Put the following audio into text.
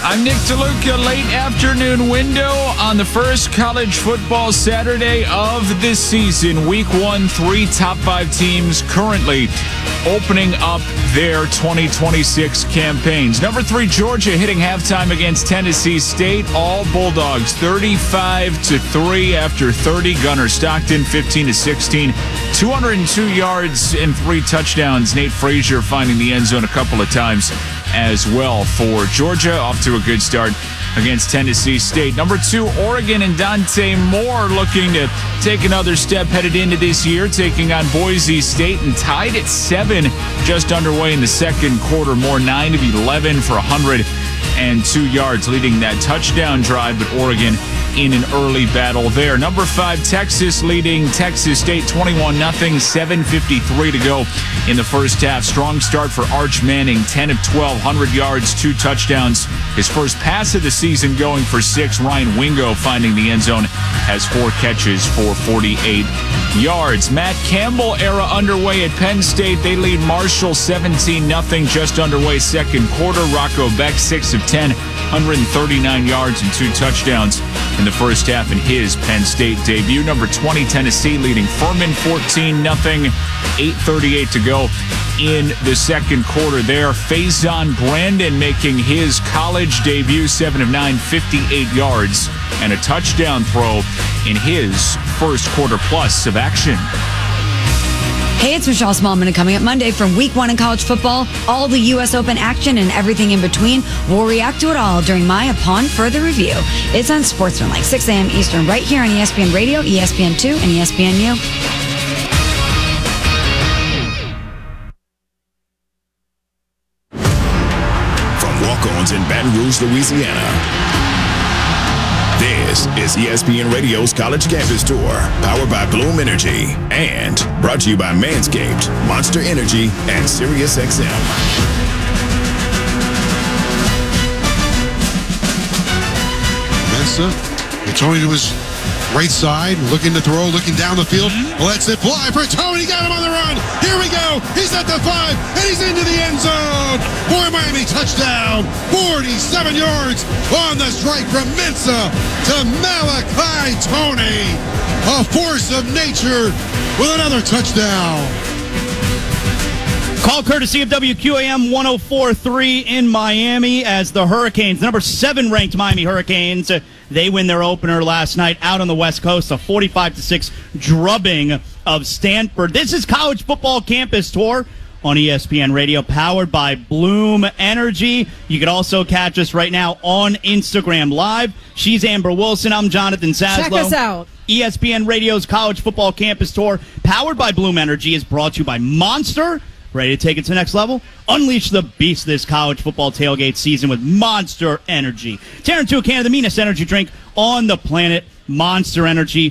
I'm Nick DeLuca. Late afternoon window on the first college football Saturday of this season. Week 1, 3 top 5 teams currently opening up their 2026 campaigns. Number 3, Georgia hitting halftime against Tennessee State. All Bulldogs 35-3 after 30. Gunnar Stockton 15-16. 202 yards and 3 touchdowns. Nate Frazier finding the end zone a couple of times as well for Georgia. Off to a good start against Tennessee State. Number 2, Oregon and Dante Moore looking to take another step headed into this year, taking on Boise State and tied at 7 just underway in the second quarter. Moore 9 of 11 for 102 yards, leading that touchdown drive, but Oregon in an early battle there. Number 5, Texas leading Texas State 21-0, 7:53 to go in the first half. Strong start for Arch Manning, 10 of 12, 100 yards, 2 touchdowns. His first pass of the season going for 6. Ryan Wingo finding the end zone, has 4 catches for 48 yards. Matt Campbell era underway at Penn State. They lead Marshall 17-0, just underway second quarter. Rocco Beck 6 of 10, 139 yards and 2 touchdowns in the first half in his Penn State debut. Number 20, Tennessee leading Furman 14-0, 8:38 to go in the second quarter there. Faison Brandon making his college debut, 7 of 9, 58 yards and a touchdown throw in his first quarter plus of action. Hey, it's Michelle Smallman, and coming up Monday from Week 1 in college football, all the U.S. Open action and everything in between. We'll react to it all during my Upon Further Review. It's on Sportsmanlike, 6 a.m. Eastern, right here on ESPN Radio, ESPN2, and ESPNU. From walk-ons in Baton Rouge, Louisiana, this is ESPN Radio's College Campus Tour, powered by Bloom Energy and brought to you by Manscaped, Monster Energy, and SiriusXM. Mensa, Tony to his right side, looking to throw, looking down the field. Lets it fly for Tony. Got him on the run. Here we go. He's at the 5, and he's into the end zone. For Miami, touchdown. 47 yards on the strike from Mensa to Malachi Tony. A force of nature with another touchdown. Call courtesy of WQAM 104.3 in Miami as the Hurricanes, the number 7 ranked Miami Hurricanes, they win their opener last night out on the West Coast, a 45-6 drubbing of Stanford. This is College Football Campus Tour on ESPN Radio, powered by Bloom Energy. You can also catch us right now on Instagram Live. She's Amber Wilson. I'm Jonathan Saslow. Check us out. ESPN Radio's College Football Campus Tour, powered by Bloom Energy, is brought to you by Monster. Ready to take it to the next level? Unleash the beast this college football tailgate season with Monster Energy. Tear into a can of the meanest energy drink on the planet, Monster Energy.